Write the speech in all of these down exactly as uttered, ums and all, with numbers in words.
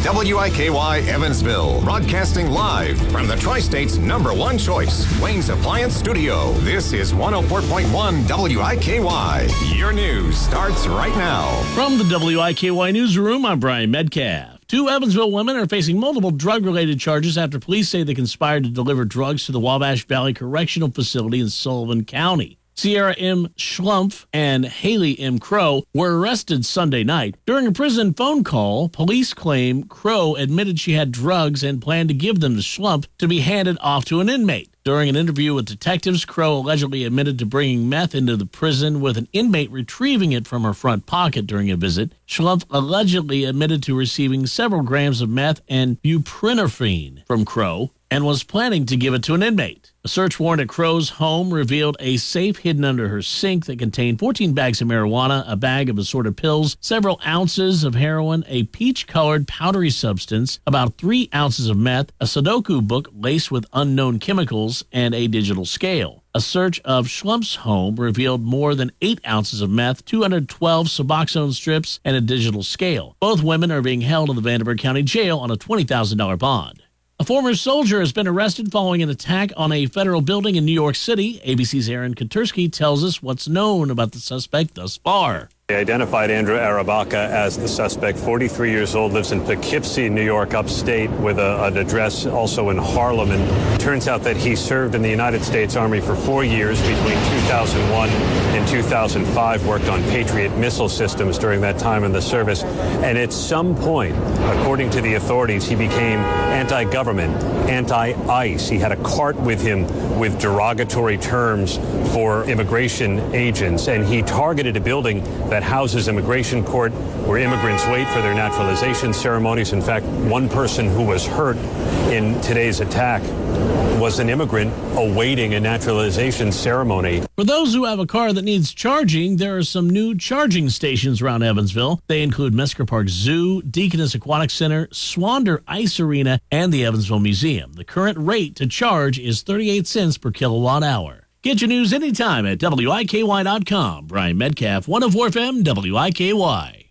W I K Y Evansville, broadcasting live from the Tri-State's number one choice, Wayne's Appliance Studio. This is one oh four point one W I K Y. Your news starts right now. From the W I K Y Newsroom, I'm Brian Metcalf. Two Evansville women are facing multiple drug-related charges after police say they conspired to deliver drugs to the Wabash Valley Correctional Facility in Sullivan County. Sierra M. Schlumpf and Haley M. Crow were arrested Sunday night. During a prison phone call, police claim Crow admitted she had drugs and planned to give them to Schlumpf to be handed off to an inmate. During an interview with detectives, Crow allegedly admitted to bringing meth into the prison with an inmate retrieving it from her front pocket during a visit. Schlumpf allegedly admitted to receiving several grams of meth and buprenorphine from Crow and was planning to give it to an inmate. A search warrant at Crow's home revealed a safe hidden under her sink that contained fourteen bags of marijuana, a bag of assorted pills, several ounces of heroin, a peach-colored powdery substance, about three ounces of meth, a Sudoku book laced with unknown chemicals, and a digital scale. A search of Schlumpf's home revealed more than eight ounces of meth, two hundred twelve Suboxone strips, and a digital scale. Both women are being held in the Vanderburgh County Jail on a twenty thousand dollars bond. A former soldier has been arrested following an attack on a federal building in New York City. A B C's Aaron Katersky tells us what's known about the suspect thus far. They identified Andrew Arabaca as the suspect, forty-three years old, lives in Poughkeepsie, New York, upstate, with a, an address also in Harlem. And it turns out that he served in the United States Army for four years between two thousand one and two thousand five, worked on Patriot missile systems during that time in the service. And at some point, according to the authorities, he became anti-government, anti-ICE. He had a cart with him with derogatory terms for immigration agents, and he targeted a building that houses immigration court where immigrants wait for their naturalization ceremonies. In fact, one person who was hurt in today's attack was an immigrant awaiting a naturalization ceremony. For those who have a car that needs charging, there are some new charging stations around Evansville. They include Mesker Park Zoo, Deaconess Aquatic Center, Swander Ice Arena, and the Evansville Museum. The current rate to charge is thirty-eight cents per kilowatt hour. Get your news anytime at W I K Y dot com. Brian Metcalf, one oh four F M, W I K Y.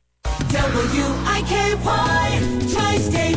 W I K Y, Tri-State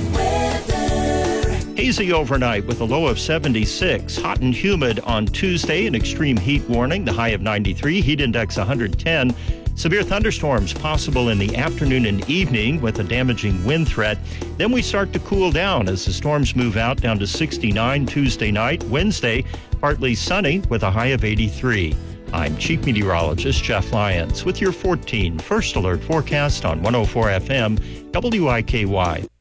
weather. Hazy overnight with a low of seventy-six. Hot and humid on Tuesday, an extreme heat warning, the high of ninety-three, heat index one hundred ten. Severe thunderstorms possible in the afternoon and evening with a damaging wind threat. Then we start to cool down as the storms move out down to sixty-nine Tuesday night. Wednesday, partly sunny with a high of eighty-three. I'm Chief Meteorologist Jeff Lyons with your fourteen First Alert forecast on one oh four F M W I K Y.